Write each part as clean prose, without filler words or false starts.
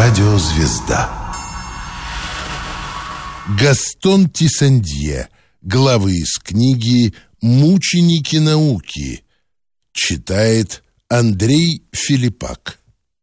Радиозвезда. Гастон Тиссандье. Главы из книги «Мученики науки». Читает Андрей Филиппак.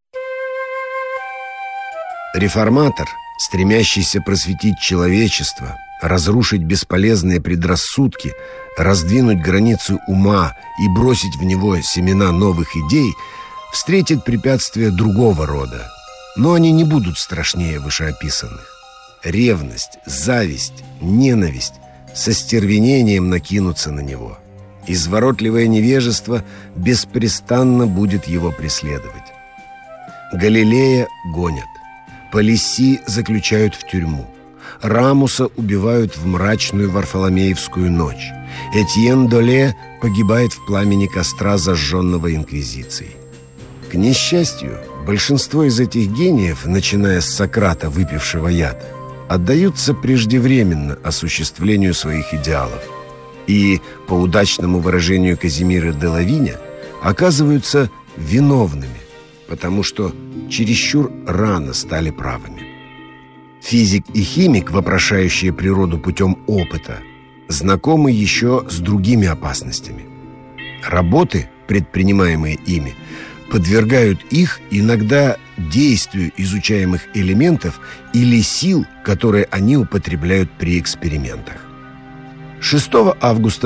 Реформатор, стремящийся просветить человечество, разрушить бесполезные предрассудки, раздвинуть границы ума и бросить в него семена новых идей, встретит препятствия другого рода. Но они не будут страшнее вышеописанных. Ревность, зависть, ненависть со стервенением накинутся на него. Изворотливое невежество беспрестанно будет его преследовать. Галилея гонят, Палиси заключают в тюрьму, Рамуса убивают в мрачную Варфоломеевскую ночь, Этьен Доле погибает в пламени костра, зажженного Инквизицией. К несчастью, большинство из этих гениев, начиная с Сократа, выпившего яд, отдаются преждевременно осуществлению своих идеалов и, по удачному выражению Казимира де Лавиня, оказываются виновными, потому что чересчур рано стали правыми. Физик и химик, вопрошающие природу путем опыта, знакомы еще с другими опасностями. Работы, предпринимаемые ими, подвергают их иногда действию изучаемых элементов или сил, которые они употребляют при экспериментах. 6 августа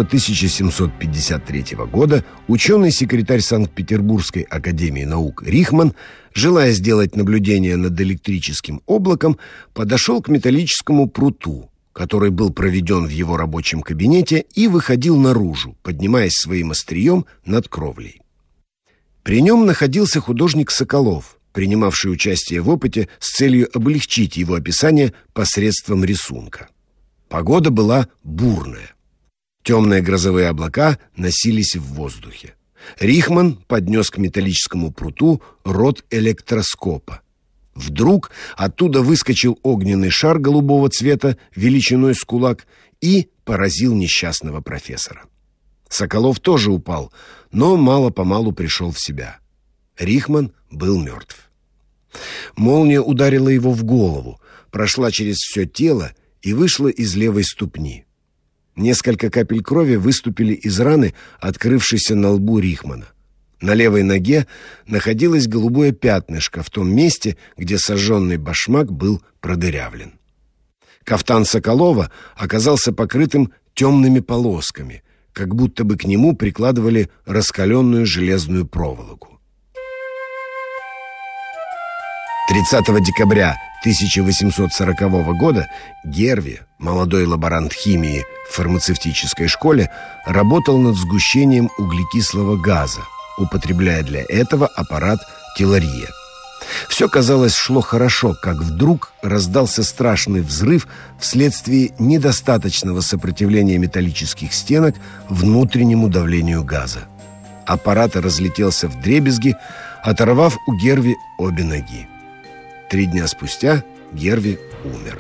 1753 года ученый-секретарь Санкт-Петербургской академии наук Рихман, желая сделать наблюдение над электрическим облаком, подошел к металлическому пруту, который был проведен в его рабочем кабинете, и выходил наружу, поднимаясь своим острием над кровлей. При нем находился художник Соколов, принимавший участие в опыте с целью облегчить его описание посредством рисунка. Погода была бурная. Темные грозовые облака носились в воздухе. Рихман поднес к металлическому пруту рот электроскопа. Вдруг оттуда выскочил огненный шар голубого цвета величиной с кулак и поразил несчастного профессора. Соколов тоже упал, но мало-помалу пришел в себя. Рихман был мертв. Молния ударила его в голову, прошла через все тело и вышла из левой ступни. Несколько капель крови выступили из раны, открывшейся на лбу Рихмана. На левой ноге находилось голубое пятнышко в том месте, где сожженный башмак был продырявлен. Кафтан Соколова оказался покрытым темными полосками, как будто бы к нему прикладывали раскаленную железную проволоку. 30 декабря 1840 года Герви, молодой лаборант химии в фармацевтической школе, работал над сгущением углекислого газа, употребляя для этого аппарат Тиларье. Все, казалось, шло хорошо, как вдруг раздался страшный взрыв вследствие недостаточного сопротивления металлических стенок внутреннему давлению газа. Аппарат разлетелся вдребезги, оторвав у Герви обе ноги. 3 дня спустя Герви умер.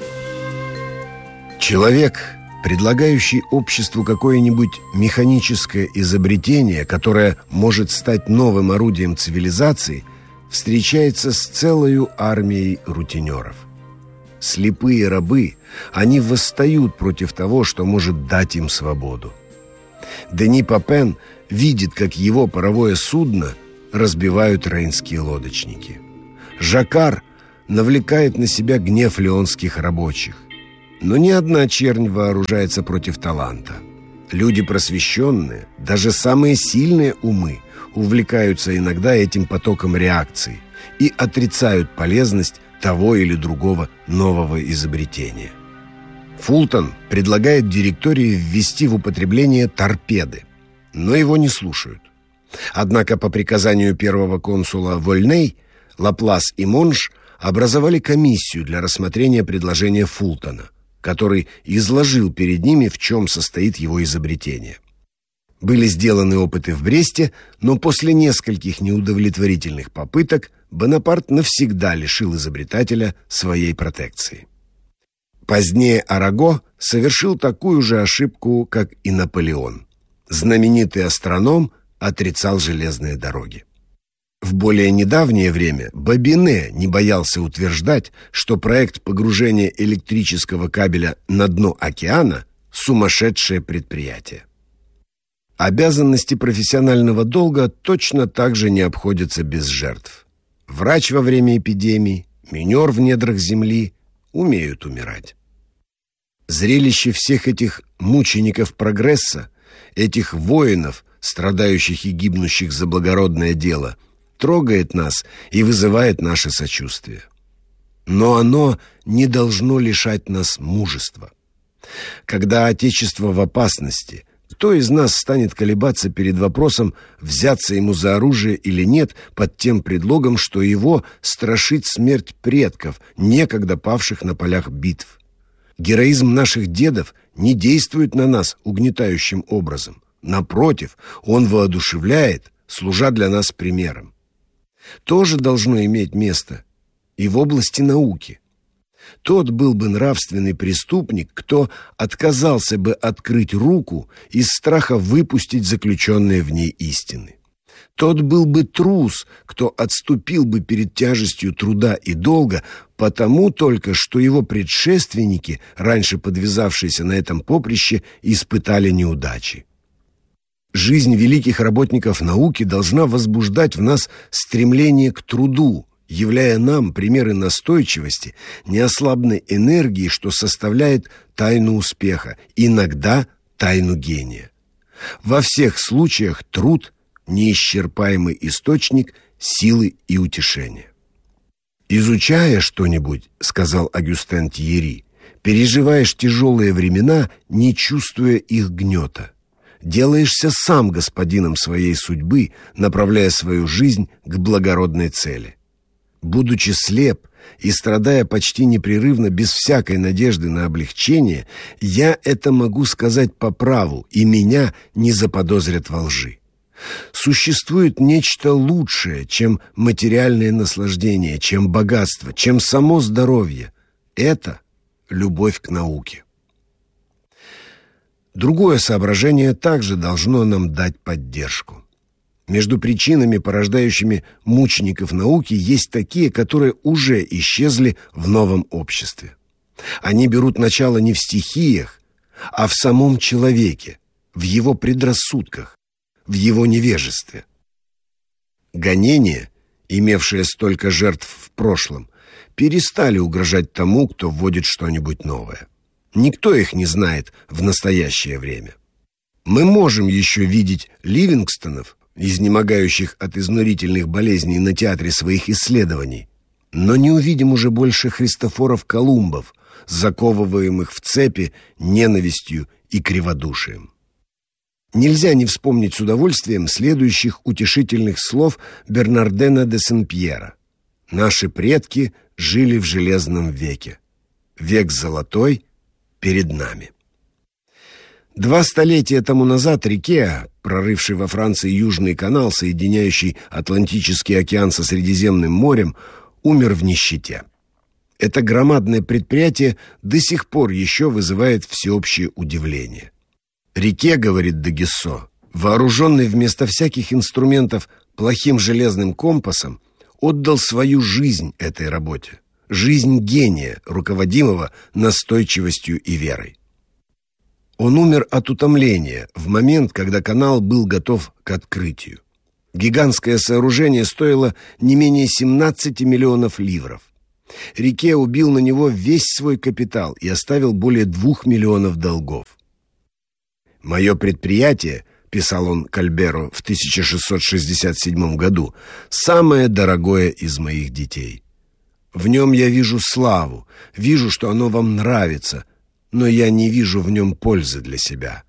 Человек, предлагающий обществу какое-нибудь механическое изобретение, которое может стать новым орудием цивилизации, встречается с целою армией рутинеров. Слепые рабы, они восстают против того, что может дать им свободу. Дени Папен видит, как его паровое судно разбивают рейнские лодочники. Жаккар навлекает на себя гнев леонских рабочих. Но ни одна чернь вооружается против таланта. Люди просвещенные, даже самые сильные умы, увлекаются иногда этим потоком реакций и отрицают полезность того или другого нового изобретения. Фултон предлагает директории ввести в употребление торпеды, но его не слушают. Однако по приказанию первого консула Вольней Лаплас и Монж образовали комиссию для рассмотрения предложения Фултона, который изложил перед ними, в чем состоит его изобретение. Были сделаны опыты в Бресте, но после нескольких неудовлетворительных попыток Бонапарт навсегда лишил изобретателя своей протекции. Позднее Араго совершил такую же ошибку, как и Наполеон. Знаменитый астроном отрицал железные дороги. В более недавнее время Бобине не боялся утверждать, что проект погружения электрического кабеля на дно океана – сумасшедшее предприятие. Обязанности профессионального долга точно так же не обходятся без жертв. Врач во время эпидемии, минер в недрах земли умеют умирать. Зрелище всех этих мучеников прогресса, этих воинов, страдающих и гибнущих за благородное дело, трогает нас и вызывает наше сочувствие. Но оно не должно лишать нас мужества. Когда Отечество в опасности, кто из нас станет колебаться перед вопросом, взяться ему за оружие или нет, под тем предлогом, что его страшит смерть предков, некогда павших на полях битв? Героизм наших дедов не действует на нас угнетающим образом. Напротив, он воодушевляет, служа для нас примером. Тоже должно иметь место и в области науки. Тот был бы нравственный преступник, кто отказался бы открыть руку из страха выпустить заключенные в ней истины. Тот был бы трус, кто отступил бы перед тяжестью труда и долга, потому только, что его предшественники, раньше подвязавшиеся на этом поприще, испытали неудачи. Жизнь великих работников науки должна возбуждать в нас стремление к труду, являя нам примеры настойчивости, неослабной энергии, что составляет тайну успеха, иногда тайну гения. Во всех случаях труд – неисчерпаемый источник силы и утешения. «Изучая что-нибудь, — сказал Агюстен Тьерри, — переживаешь тяжелые времена, не чувствуя их гнета. Делаешься сам господином своей судьбы, направляя свою жизнь к благородной цели. Будучи слеп и страдая почти непрерывно без всякой надежды на облегчение, я это могу сказать по праву, и меня не заподозрят во лжи. Существует нечто лучшее, чем материальное наслаждение, чем богатство, чем само здоровье. Это любовь к науке». Другое соображение также должно нам дать поддержку. Между причинами, порождающими мучеников науки, есть такие, которые уже исчезли в новом обществе. Они берут начало не в стихиях, а в самом человеке, в его предрассудках, в его невежестве. Гонения, имевшие столько жертв в прошлом, перестали угрожать тому, кто вводит что-нибудь новое. Никто их не знает в настоящее время. Мы можем еще видеть Ливингстонов, изнемогающих от изнурительных болезней на театре своих исследований, но не увидим уже больше Христофоров Колумбов, заковываемых в цепи ненавистью и криводушием. Нельзя не вспомнить с удовольствием следующих утешительных слов Бернардена де Сен-Пьера. «Наши предки жили в железном веке. Век золотой перед нами». 2 столетия тому назад Рике, прорывший во Франции Южный канал, соединяющий Атлантический океан со Средиземным морем, умер в нищете. Это громадное предприятие до сих пор еще вызывает всеобщее удивление. Рике, говорит де Гиссо, вооруженный вместо всяких инструментов плохим железным компасом, отдал свою жизнь этой работе, жизнь гения, руководимого настойчивостью и верой. Он умер от утомления в момент, когда канал был готов к открытию. Гигантское сооружение стоило не менее 17 миллионов ливров. Рике убил на него весь свой капитал и оставил более 2 миллионов долгов. «Мое предприятие, — писал он Кальберу в 1667 году, — самое дорогое из моих детей. В нем я вижу славу, вижу, что оно вам нравится, но я не вижу в нем пользы для себя.